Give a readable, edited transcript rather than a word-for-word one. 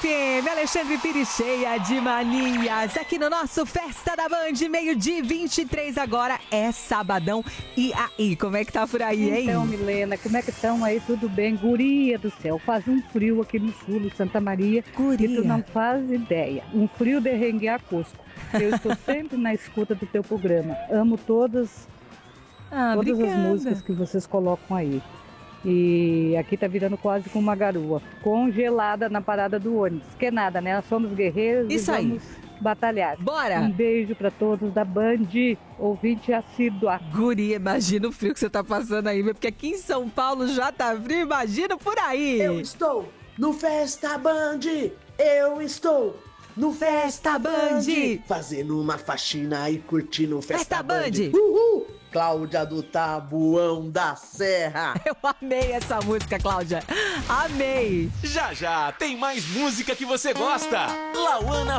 FM, Alexandre Pires, cheia de manias, aqui no nosso Festa da Band, 12h23 agora, é sabadão. E aí, como é que tá por aí, hein? Então, Milena, como é que estão aí? Tudo bem? Guria do céu, faz um frio aqui no sul, de Santa Maria, Guria. que tu não faz ideia. Um frio de renguear Cusco. Eu estou sempre na escuta do teu programa. Amo todas as músicas que vocês colocam aí. E aqui tá virando quase com uma garoa, congelada na parada do ônibus. Que nada, né? Nós somos guerreiros Isso e aí. vamos batalhar. Bora! Um beijo pra todos da Band, ouvinte assídua. Guria, imagina o frio que você tá passando aí, porque aqui em São Paulo já tá frio, imagina por aí. Eu estou no Festa Band, eu estou no Festa Band, fazendo uma faxina e curtindo o Festa Band. Uhul! Cláudia do Tabuão da Serra. Eu amei essa música, Cláudia. Amei. Já já tem mais música que você gosta. Lauana